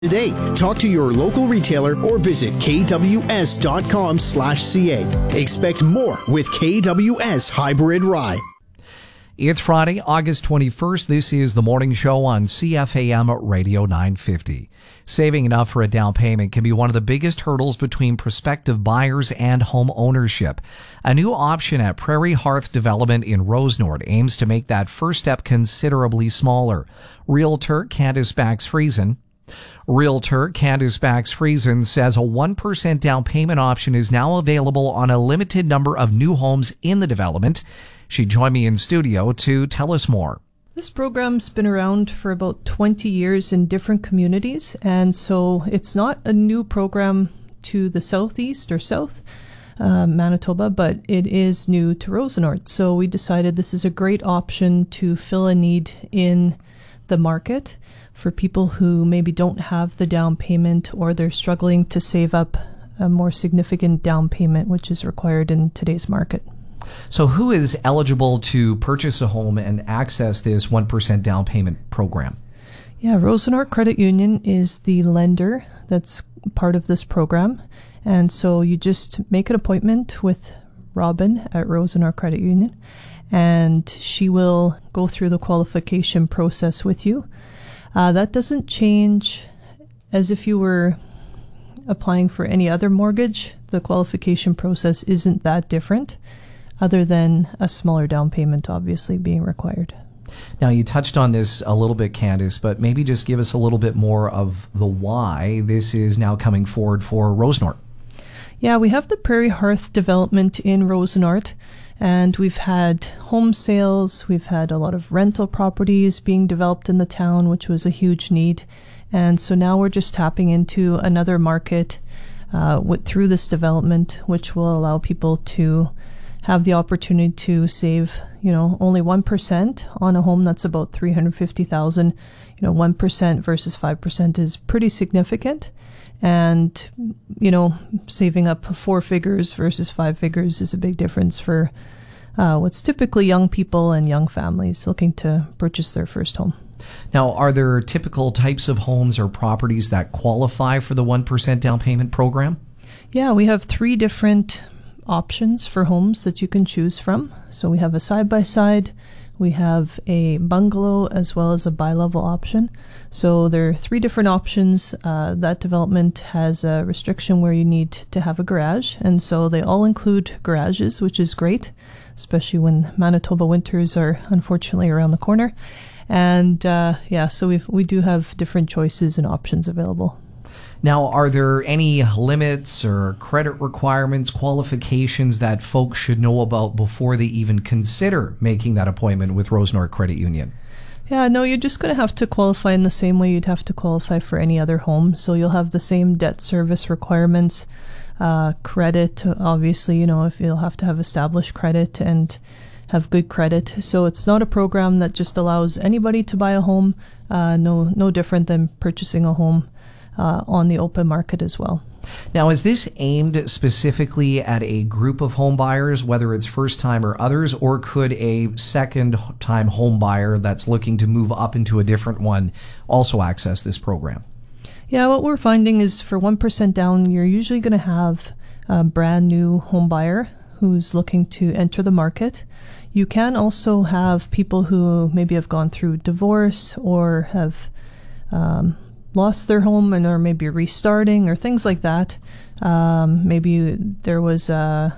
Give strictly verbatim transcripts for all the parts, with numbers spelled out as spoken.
Today, talk to your local retailer or visit kws.com slash ca. Expect more with K W S Hybrid Rye. It's Friday, August twenty-first. This is the morning show on C F A M Radio nine fifty. Saving enough for a down payment can be one of the biggest hurdles between prospective buyers and home ownership. A new option at Prairie Hearth Development in Rosenort aims to make that first step considerably smaller. Realtor Candice Bax-Friesen Realtor Candice Bax-Friesen says a one percent down payment option is now available on a limited number of new homes in the development. She joined me in studio to tell us more. This program's been around for about twenty years in different communities, and so it's not a new program to the southeast or south uh, Manitoba, but it is new to Rosenort. So we decided this is a great option to fill a need in the market for people who maybe don't have the down payment or they're struggling to save up a more significant down payment, which is required in today's market. So who is eligible to purchase a home and access this one percent down payment program? Yeah, Rosenort Credit Union is the lender that's part of this program. And so you just make an appointment with Robin at Rosenort Credit Union, and she will go through the qualification process with you. Uh, that doesn't change as if you were applying for any other mortgage. The qualification process isn't that different, other than a smaller down payment obviously being required. Now, you touched on this a little bit, Candice, but maybe just give us a little bit more of the why this is now coming forward for Rosenort. Yeah, we have the Prairie Hearth development in Rosenort, and we've had home sales, we've had a lot of rental properties being developed in the town, which was a huge need. And so now we're just tapping into another market uh, with, through this development, which will allow people to have the opportunity to save, you know, only one percent on a home that's about three hundred fifty thousand dollars. You know, one percent versus five percent is pretty significant. And, you know, saving up four figures versus five figures is a big difference for uh, what's typically young people and young families looking to purchase their first home. Now, are there typical types of homes or properties that qualify for the one percent down payment program? Yeah, we have three different options for homes that you can choose from. So we have a side-by-side, we have a bungalow, as well as a bi-level option. So there are three different options. Uh, that development has a restriction where you need to have a garage, and so they all include garages, which is great, especially when Manitoba winters are unfortunately around the corner. And uh, yeah, so we we do have different choices and options available. Now, are there any limits or credit requirements, qualifications that folks should know about before they even consider making that appointment with Rosenort Credit Union? Yeah, no, you're just going to have to qualify in the same way you'd have to qualify for any other home. So you'll have the same debt service requirements, uh, credit, obviously, you know, if you'll have to have established credit and have good credit. So it's not a program that just allows anybody to buy a home, uh, no, no different than purchasing a home Uh, on the open market as well. Now, is this aimed specifically at a group of home buyers, whether it's first time or others, or could a second time home buyer that's looking to move up into a different one also access this program? Yeah, what we're finding is for one percent down, you're usually going to have a brand new home buyer who's looking to enter the market. You can also have people who maybe have gone through divorce or have um, lost their home and are maybe restarting or things like that. Um, maybe there was a,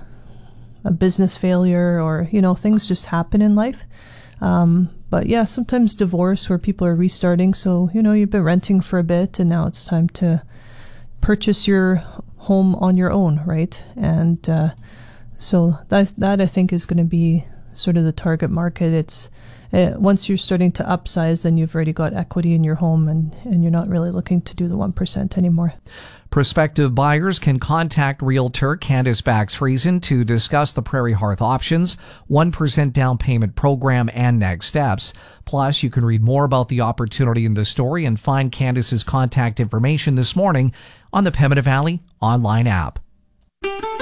a business failure, or, you know, things just happen in life. Um, but yeah, sometimes divorce where people are restarting. So, you know, you've been renting for a bit and now it's time to purchase your home on your own, right? And uh, so that, that I think is going to be sort of the target market. It's Uh, once you're starting to upsize, then you've already got equity in your home and, and you're not really looking to do the one percent anymore. Prospective buyers can contact Realtor Candice Bax-Friesen to discuss the Prairie Hearth options, one percent down payment program, and next steps. Plus, you can read more about the opportunity in the story and find Candice's contact information this morning on the Pembina Valley online app.